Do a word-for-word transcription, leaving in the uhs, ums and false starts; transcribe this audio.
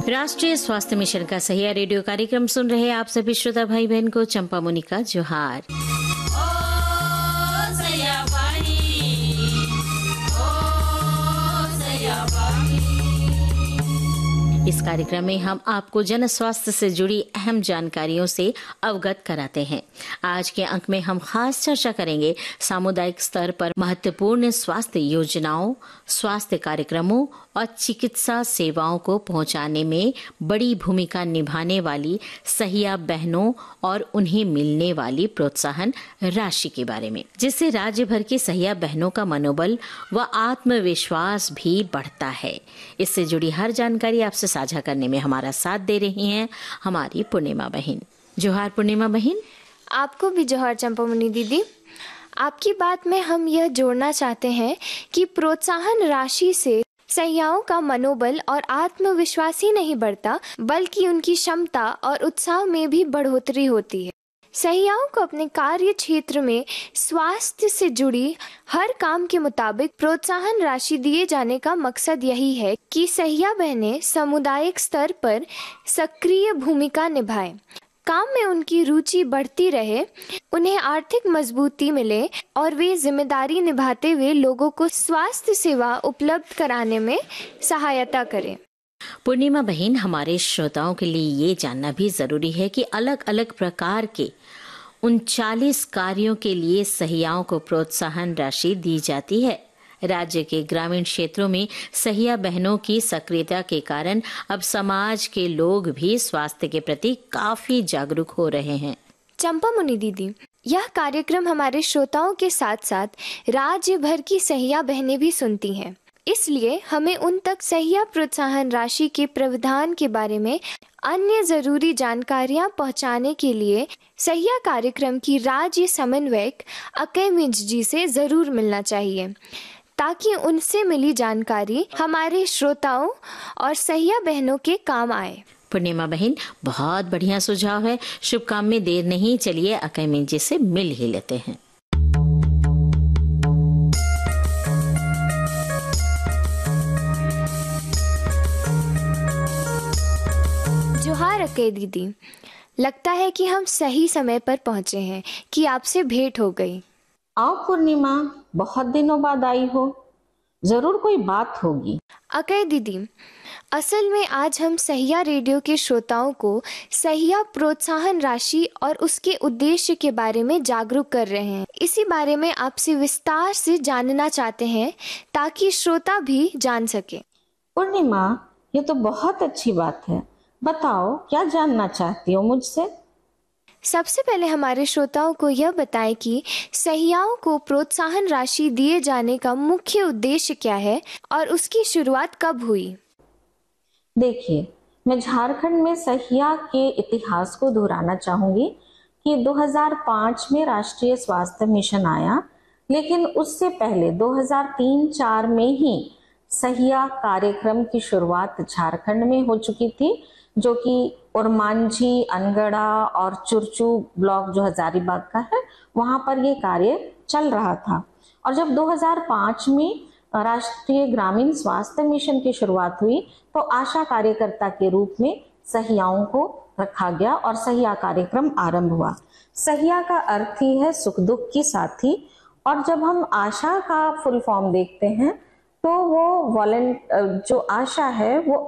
राष्ट्रीय स्वास्थ्य मिशन का सहिया रेडियो कार्यक्रम सुन रहे आप सभी श्रोता भाई बहन को चंपा मुनि का जोहार। इस कार्यक्रम में हम आपको जन स्वास्थ्य से जुड़ी अहम जानकारियों से अवगत कराते हैं। आज के अंक में हम खास चर्चा करेंगे सामुदायिक स्तर पर महत्वपूर्ण स्वास्थ्य योजनाओं, स्वास्थ्य कार्यक्रमों और चिकित्सा सेवाओं को पहुंचाने में बड़ी भूमिका निभाने वाली सहिया बहनों और उन्हें मिलने वाली प्रोत्साहन राशि के बारे में, जिससे राज्य भर की सहिया बहनों का मनोबल व आत्मविश्वास भी बढ़ता है। इससे जुड़ी हर जानकारी आपसे साझा करने में हमारा साथ दे रही हैं हमारी पूर्णिमा बहन। जोहार पूर्णिमा बहन। आपको भी जोहार चंपा मुनि दीदी। आपकी बात में हम यह जोड़ना चाहते हैं कि प्रोत्साहन राशि से सहियाओं का मनोबल और आत्मविश्वास ही नहीं बढ़ता, बल्कि उनकी क्षमता और उत्साह में भी बढ़ोतरी होती है। सहियाओं को अपने कार्य क्षेत्र में स्वास्थ्य से जुड़ी हर काम के मुताबिक प्रोत्साहन राशि दिए जाने का मकसद यही है कि सहिया बहनें सामुदायिक स्तर पर सक्रिय भूमिका निभाएं, काम में उनकी रुचि बढ़ती रहे, उन्हें आर्थिक मजबूती मिले और वे जिम्मेदारी निभाते हुए लोगों को स्वास्थ्य सेवा उपलब्ध कराने में सहायता करें। पूर्णिमा बहन, हमारे श्रोताओं के लिए ये जानना भी जरूरी है कि अलग अलग प्रकार के उनचालीस कार्यों के लिए सहियाओं को प्रोत्साहन राशि दी जाती है। राज्य के ग्रामीण क्षेत्रों में सहिया बहनों की सक्रियता के कारण अब समाज के लोग भी स्वास्थ्य के प्रति काफी जागरूक हो रहे हैं। चंपा मुनि दीदी, यह कार्यक्रम हमारे श्रोताओं के साथ साथ राज्य भर की सहिया बहनें भी सुनती हैं। इसलिए हमें उन तक सहिया प्रोत्साहन राशि के प्रावधान के बारे में अन्य जरूरी जानकारियां पहुंचाने के लिए सहिया कार्यक्रम की राज्य समन्वयक अकय मिंज जी से जरूर मिलना चाहिए, ताकि उनसे मिली जानकारी हमारे श्रोताओं और सहिया बहनों के काम आए। पूर्णिमा बहन, बहुत बढ़िया सुझाव है। शुभ काम में देर नहीं, चलिए अकय मिंज जी से मिल ही लेते हैं। जोहार अकय दीदी, लगता है कि हम सही समय पर पहुंचे हैं कि आपसे भेंट हो गई। आओ पूर्णिमा, बहुत दिनों बाद आई हो, जरूर कोई बात होगी। अकय दीदी, असल में आज हम सहिया रेडियो के श्रोताओं को सहिया प्रोत्साहन राशि और उसके उद्देश्य के बारे में जागरूक कर रहे हैं। इसी बारे में आपसे विस्तार से जानना चाहते हैं ताकि श्रोता भी जान सके। पूर्णिमा, ये तो बहुत अच्छी बात है। बताओ, क्या जानना चाहती हो मुझसे? सबसे पहले हमारे श्रोताओं को यह बताएं कि सहियाओं को प्रोत्साहन राशि दिए जाने का मुख्य उद्देश्य क्या है और उसकी शुरुआत कब हुई। देखिए, मैं झारखंड में सहिया के इतिहास को दोहराना चाहूंगी कि दो हज़ार पाँच में राष्ट्रीय स्वास्थ्य मिशन आया, लेकिन उससे पहले दो हज़ार तीन चार में ही सहिया कार्यक्रम की शुरुआत झारखंड में हो चुकी थी, जो कि ओरमांझी, अनगढ़ा और चुरचू ब्लॉक जो हजारीबाग का है, वहां पर ये कार्य चल रहा था। और जब दो हज़ार पाँच में राष्ट्रीय ग्रामीण स्वास्थ्य मिशन की शुरुआत हुई, तो आशा कार्यकर्ता के रूप में सहियाओं को रखा गया और सहिया कार्यक्रम आरंभ हुआ। सहिया का अर्थ ही है सुख दुख की साथी, और जब हम आशा का फुल फॉर्म देखते हैं तो वो वॉलेंट जो आशा है वो